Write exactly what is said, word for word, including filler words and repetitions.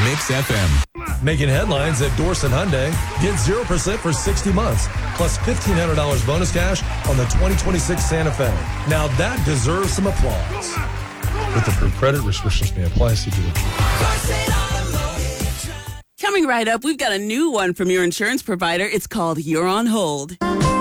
Mix F M. Making headlines at Dorson Hyundai. Get zero percent for sixty months, plus fifteen hundred dollars bonus cash on the twenty twenty-six Santa Fe. Now that deserves some applause. With approved credit, restrictions may apply. See dealer. Coming right up, we've got a new one from your insurance provider. It's called You're on Hold.